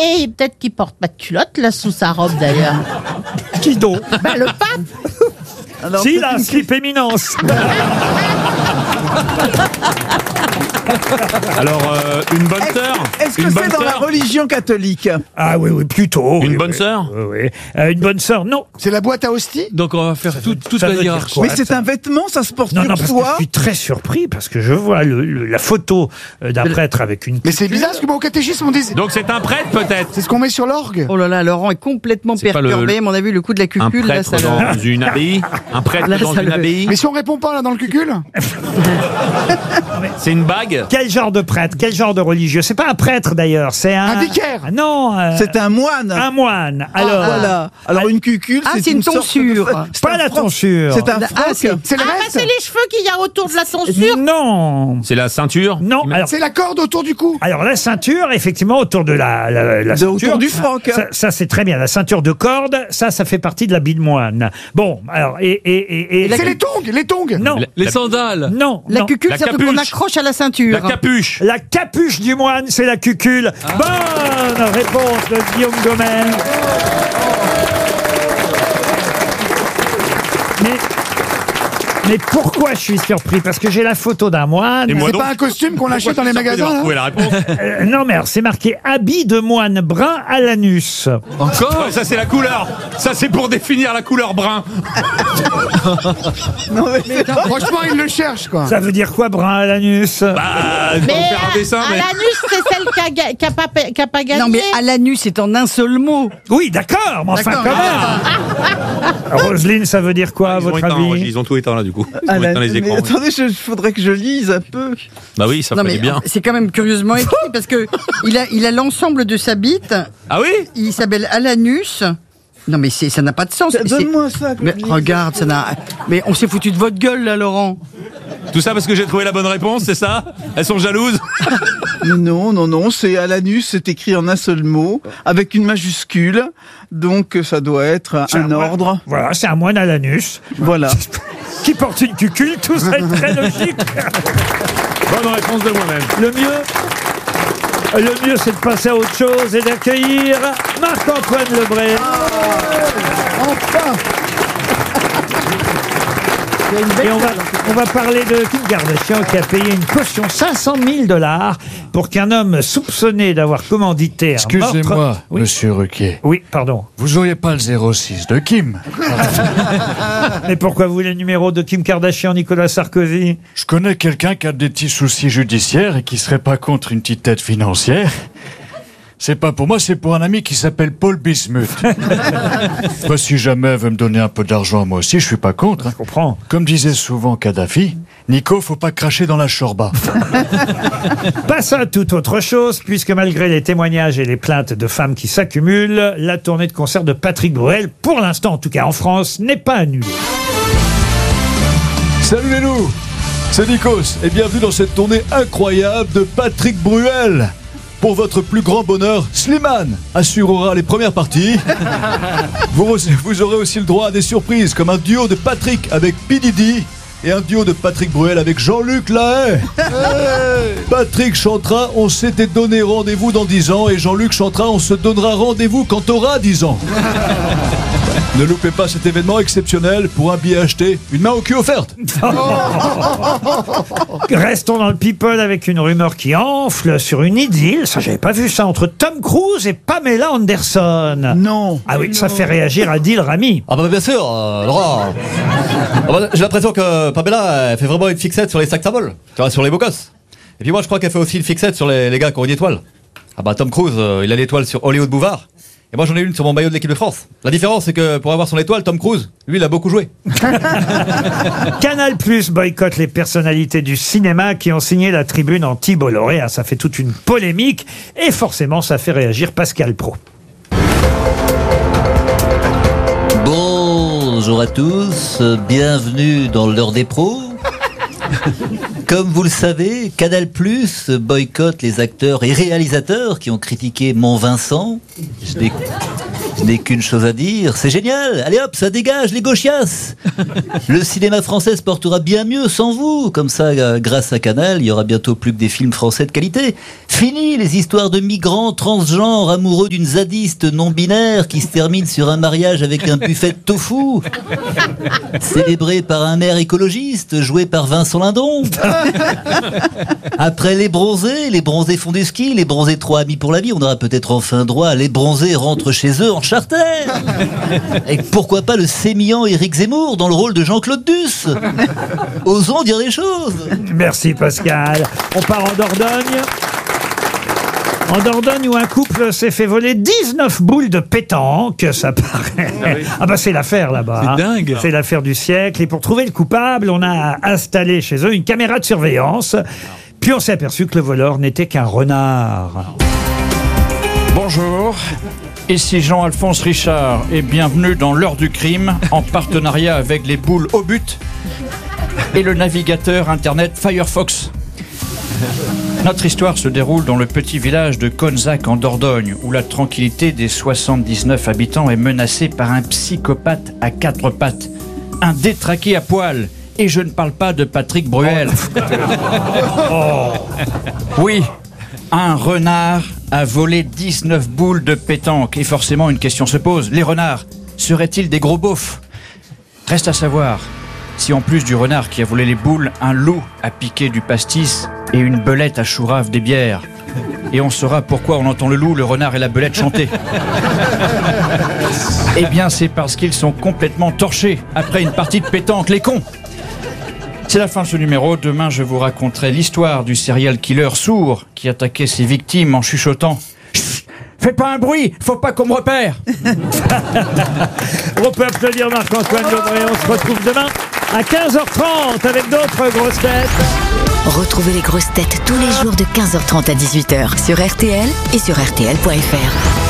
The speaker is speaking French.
Et peut-être qu'il porte pas de culotte, là, sous sa robe, d'ailleurs. Qui donc? Ben, le pape. Alors, si, il a un slip éminence. Alors, une bonne sœur. Est-ce que c'est dans la religion catholique? Ah oui, plutôt. Une oui, bonne oui. sœur. Oui. Une bonne sœur, non. C'est la boîte à hosties? Donc on va faire toute ça la veut dire hiérarchie. quoi, Mais c'est ça un vêtement, ça se porte Non, sur parce que je soi. suis très surpris parce que je vois la photo d'un prêtre avec une. Mais c'est bizarre parce que moi au catéchisme on dit. Donc c'est un prêtre peut-être. C'est ce qu'on met sur l'orgue. Oh là là, Laurent est complètement C'est pas perturbé. À mon avis, le coup de la Un cucule, là, prêtre ça le... dans une abbaye. Un prêtre Là, dans ça une le- abbaye. Mais si on répond pas là dans le cucul? C'est une bague. Quel genre de prêtre? Quel genre de religieux? C'est pas un prêtre d'ailleurs, c'est un. Un vicaire. Ah, non. C'est un moine. un moine. Alors. Voilà. Alors une cucule, Ah, c'est une sorte de- tonsure. c'est Pas un la froc. tonsure. C'est un Ah, froc. c'est- C'est le Ah, bah, reste. c'est les cheveux qu'il y a autour de la tonsure. Non. C'est la ceinture. Non. Alors, C'est la corde autour du cou. alors la ceinture, effectivement, autour de la ceinture. Autour du froc. Ça c'est très bien. La ceinture de corde, ça fait partie de l'habit de moine. Bon, alors et C'est les tongs, les tongs. non, Les sandales. non, La non. cucule, La c'est un truc qu'on capuche. accroche à la ceinture. La capuche. La capuche du moine, c'est la cucule. Bonne réponse de Guillaume Gomez. Mais pourquoi je suis surpris? Parce que j'ai la photo d'un moine. Et moi C'est donc. pas un costume qu'on achète dans les magasins là? Où est la réponse? Non, mais alors, c'est marqué habit de moine brun à l'anus. Encore Ouais, ça c'est la couleur. Ça c'est pour définir la couleur brun. Non, mais c'est pas- Franchement, ils le cherchent quoi. Ça veut dire quoi, brun à l'anus? Bah, je vais Mais faire un dessin, à mais. l'anus, c'est celle qui a pas gagné. Non, mais à l'anus, c'est en un seul mot. Oui, d'accord, mais enfin, D'accord. quand même. Roselyne, ça veut dire quoi, à Ils ont votre éteint, avis? ils ont tout éteint là du coup. Ils Ah, ont là, éteint les mais écrans. attendez, il faudrait que je lise un peu. Bah oui, ça Non, fallait mais bien. c'est quand même curieusement écrit parce que il a l'ensemble de sa bite. Ah oui? Il s'appelle Alanus. Non, mais ça n'a pas de sens. C'est- Donne-moi ça. Mais Claudine. regarde, ça n'a. Mais on s'est foutu de votre gueule là, Laurent. Tout ça parce que j'ai trouvé la bonne réponse, c'est ça? Elles sont jalouses? Non, c'est à l'anus, c'est écrit en un seul mot, avec une majuscule, donc ça doit être C'est un moine. ordre. Voilà, c'est un moine à l'anus Voilà. qui porte une cucule, tout ça est très logique. Bonne réponse de moi-même. Le mieux, c'est de passer à autre chose et d'accueillir Marc-Antoine Lebré. Enfin. Et on va parler de Kim Kardashian qui a payé une caution $500 000 pour qu'un homme soupçonné d'avoir commandité un meurtre... Excusez-moi, Oui. monsieur Ruquier. Oui, pardon. Vous auriez pas le 06 de Kim? Mais pourquoi vous voulez le numéro de Kim Kardashian, Nicolas Sarkozy? Je connais quelqu'un qui a des petits soucis judiciaires et qui serait pas contre une petite aide financière. C'est pas pour moi, c'est pour un ami qui s'appelle Paul Bismuth. Bah, si jamais elle veut me donner un peu d'argent, moi aussi, je suis pas contre. hein. Je comprends. Comme disait souvent Kadhafi, Nico, faut pas cracher dans la chorba. Passe à toute autre chose, puisque malgré les témoignages et les plaintes de femmes qui s'accumulent, la tournée de concert de Patrick Bruel, pour l'instant en tout cas en France, n'est pas annulée. Salut les loups, c'est Nikos et bienvenue dans cette tournée incroyable de Patrick Bruel. Pour votre plus grand bonheur, Slimane assurera les premières parties. Vous aurez aussi le droit à des surprises comme un duo de Patrick avec P. Diddy et un duo de Patrick Bruel avec Jean-Luc Lahaye. Patrick chantera « On s'était donné rendez-vous dans 10 ans » et Jean-Luc chantera « On se donnera rendez-vous quand t'auras 10 ans ». Ne loupez pas cet événement exceptionnel. Pour un billet acheté, une main au cul offerte. Restons dans le people avec une rumeur qui enfle sur une idylle. Ça, j'avais pas vu ça entre Tom Cruise et Pamela Anderson. Non. Ah oui, ça fait réagir Adil Rami. Ah bah bien sûr, Laurent. J'ai l'impression que Pamela elle fait vraiment une fixette sur les sacs symboles, tu vois, sur les beaux gosses. Et puis moi je crois qu'elle fait aussi une fixette sur les gars qui ont une étoile. Ah bah Tom Cruise, il a l'étoile sur Hollywood Boulevard. Et moi j'en ai une sur mon maillot de l'équipe de France. La différence c'est que pour avoir son étoile, Tom Cruise, lui il a beaucoup joué. Canal Plus boycotte les personnalités du cinéma qui ont signé la tribune anti-Bolloré. Ah, ça fait toute une polémique et forcément ça fait réagir Pascal Praud. Bonjour à tous, bienvenue dans l'heure des pros. Comme vous le savez, Canal+ boycotte les acteurs et réalisateurs qui ont critiqué Mont Vincent. Je Je n'ai qu'une chose à dire, c'est génial. Allez hop, ça dégage les gauchias. Le cinéma français se portera bien mieux sans vous. Comme ça, grâce à Canal, il y aura bientôt plus que des films français de qualité. Fini les histoires de migrants transgenres amoureux d'une zadiste non-binaire qui se termine sur un mariage avec un buffet de tofu. Célébré par un maire écologiste, joué par Vincent Lindon. Après les bronzés font du ski, les bronzés 3 amis pour la vie, on aura peut-être enfin droit à les bronzés rentrent chez eux en charter. Et pourquoi pas le sémillant Éric Zemmour dans le rôle de Jean-Claude Duss. Osons dire les choses. Merci Pascal. On part en Dordogne. En Dordogne, où un couple s'est fait voler 19 boules de pétanque, ça paraît. Ah bah c'est l'affaire là-bas. C'est dingue. C'est l'affaire du siècle. Et pour trouver le coupable, on a installé chez eux une caméra de surveillance. Puis on s'est aperçu que le voleur n'était qu'un renard. Bonjour, ici Jean-Alphonse Richard et bienvenue dans l'heure du crime en partenariat avec les boules au but et le navigateur internet Firefox. Notre histoire se déroule dans le petit village de Conzac en Dordogne, où la tranquillité des 79 habitants est menacée par un psychopathe à 4 pattes, un détraqué à poil. Et je ne parle pas de Patrick Bruel. Oui, un renard a volé 19 boules de pétanque. Et forcément, une question se pose. Les renards, seraient-ils des gros beaufs? Reste à savoir si en plus du renard qui a volé les boules, un loup a piqué du pastis et une belette à chourave des bières. Et on saura pourquoi on entend le loup, le renard et la belette chanter. Eh bien, c'est parce qu'ils sont complètement torchés après une partie de pétanque, les cons. C'est la fin de ce numéro. Demain, je vous raconterai l'histoire du serial killer sourd qui attaquait ses victimes en chuchotant « Chut, fais pas un bruit, faut pas qu'on me repère !» On peut applaudir Marc-Antoine Lebré. On se retrouve demain à 15h30 avec d'autres grosses têtes. Retrouvez les grosses têtes tous les jours de 15h30 à 18h sur RTL et sur RTL.fr.